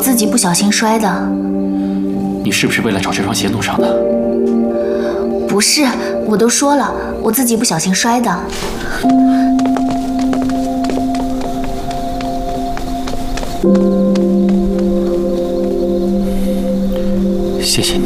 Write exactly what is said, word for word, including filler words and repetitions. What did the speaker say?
自己不小心摔的。 你是不是为了找这双鞋弄伤的？ 不是，我都说了，我自己不小心摔的。 谢谢你。